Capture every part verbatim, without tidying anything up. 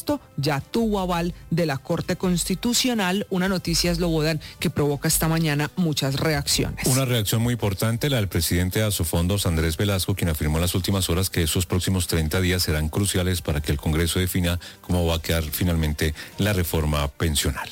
mixto ya tuvo aval de la Corte Constitucional, una noticia, Slobodan, que provoca esta mañana muchas reacciones. Una reacción muy importante, la del presidente de Asofondos, Andrés Velasco, quien afirmó en las últimas horas que esos próximos treinta días serán cruciales para que el Congreso defina cómo va a quedar finalmente la reforma pensional.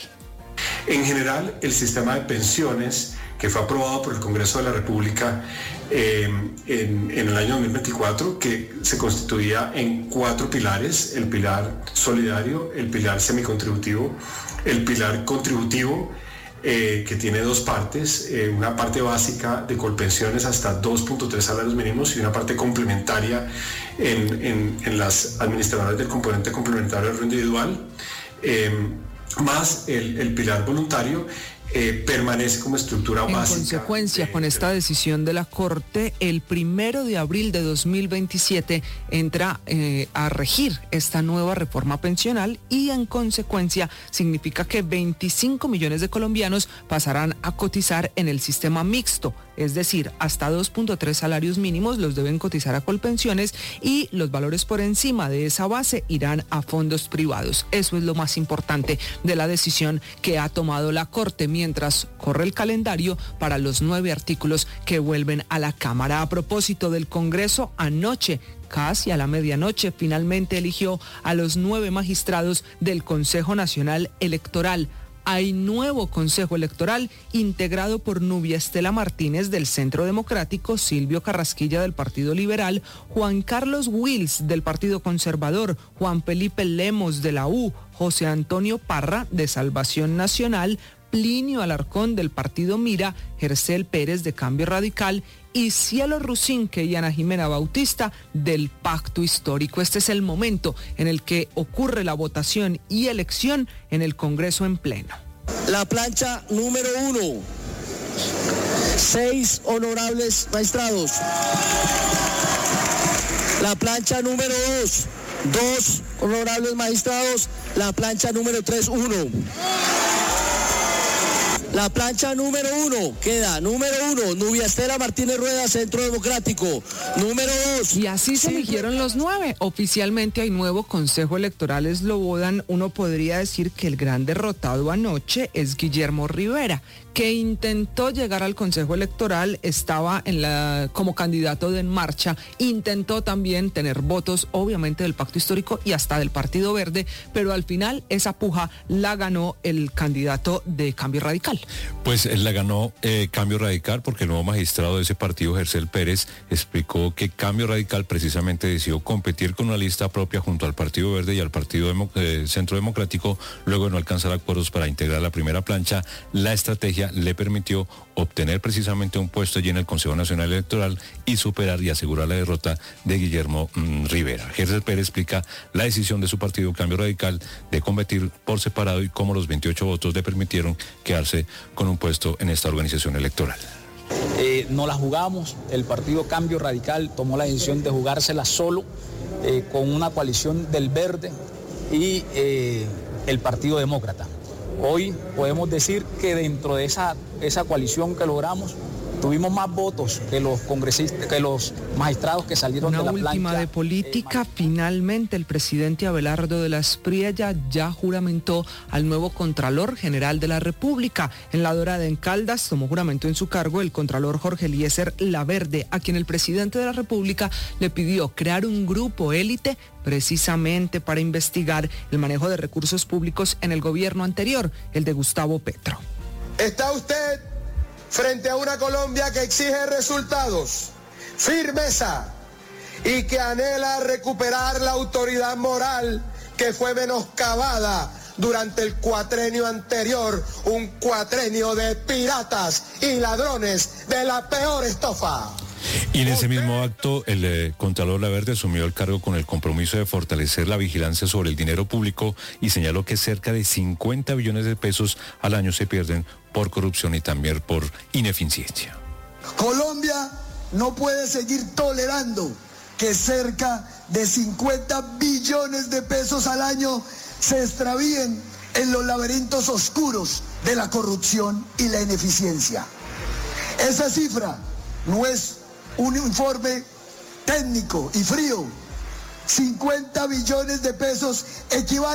En general, el sistema de pensiones que fue aprobado por el Congreso de la República eh, en, en el año dos mil veinticuatro, que se constituía en cuatro pilares: el pilar solidario, el pilar semicontributivo, el pilar contributivo, eh, que tiene dos partes, eh, una parte básica de colpensiones hasta dos punto tres salarios mínimos y una parte complementaria en, en, en las administradoras del componente complementario del individual, eh, más el, el pilar voluntario. Eh, permanece como estructura en básica. En consecuencia, con esta decisión de la Corte, el primero de abril de dos mil veintisiete entra eh, a regir esta nueva reforma pensional y en consecuencia significa que veinticinco millones de colombianos pasarán a cotizar en el sistema mixto, es decir, hasta dos punto tres salarios mínimos los deben cotizar a Colpensiones y los valores por encima de esa base irán a fondos privados. Eso es lo más importante de la decisión que ha tomado la Corte, mientras corre el calendario para los nueve artículos que vuelven a la Cámara. A propósito del Congreso, anoche, casi a la medianoche, finalmente eligió a los nueve magistrados del Consejo Nacional Electoral. Hay nuevo Consejo Electoral integrado por Nubia Estela Martínez del Centro Democrático, Silvio Carrasquilla del Partido Liberal, Juan Carlos Wills del Partido Conservador, Juan Felipe Lemos de la U, José Antonio Parra de Salvación Nacional, Plinio Alarcón del Partido Mira, Gercel Pérez de Cambio Radical y Cielo Rusinque y Ana Jimena Bautista del Pacto Histórico. Este es el momento en el que ocurre la votación y elección en el Congreso en pleno. La plancha número uno, seis honorables magistrados. La plancha número dos, dos honorables magistrados. La plancha número tres, uno. La plancha número uno queda, número uno, Nubia Estela Martínez Rueda, Centro Democrático. Número dos. Y así se eligieron los nueve. Oficialmente hay nuevo Consejo Electoral, Slobodan. Uno podría decir que el gran derrotado anoche es Guillermo Rivera, que intentó llegar al Consejo Electoral, estaba en la, como candidato de En Marcha, intentó también tener votos, obviamente, del Pacto Histórico y hasta del Partido Verde, pero al final esa puja la ganó el candidato de Cambio Radical. Pues él la ganó eh, Cambio Radical porque el nuevo magistrado de ese partido, Gercel Pérez, explicó que Cambio Radical precisamente decidió competir con una lista propia junto al Partido Verde y al Partido Demo- eh, Centro Democrático, luego de no alcanzar acuerdos para integrar la primera plancha. La estrategia le permitió obtener precisamente un puesto allí en el Consejo Nacional Electoral y superar y asegurar la derrota de Guillermo mmm, Rivera. Gercel Pérez explica la decisión de su partido Cambio Radical de competir por separado y cómo los veintiocho votos le permitieron quedarse con un puesto en esta organización electoral. Eh, no la jugamos, el partido Cambio Radical tomó la decisión de jugársela solo eh, con una coalición del Verde y eh, el Partido Demócrata. Hoy podemos decir que dentro de esa, esa coalición que logramos, tuvimos más votos que los congresistas, que los magistrados que salieron Una de la plancha. Una última de política, eh, finalmente el presidente Abelardo de la Espriella ya juramentó al nuevo Contralor General de la República. En la Dorada en Caldas tomó juramento en su cargo el Contralor Jorge Eliezer Laverde, a quien el presidente de la República le pidió crear un grupo élite precisamente para investigar el manejo de recursos públicos en el gobierno anterior, el de Gustavo Petro. ¿Está usted frente a una Colombia que exige resultados, firmeza y que anhela recuperar la autoridad moral que fue menoscabada durante el cuatrenio anterior, un cuatrenio de piratas y ladrones de la peor estofa? Y en ese mismo acto, el eh, Contralor Laverde asumió el cargo con el compromiso de fortalecer la vigilancia sobre el dinero público y señaló que cerca de cincuenta billones de pesos al año se pierden por corrupción y también por ineficiencia. Colombia no puede seguir tolerando que cerca de cincuenta billones de pesos al año se extravíen en los laberintos oscuros de la corrupción y la ineficiencia. Esa cifra no es un informe técnico y frío. cincuenta billones de pesos equivalen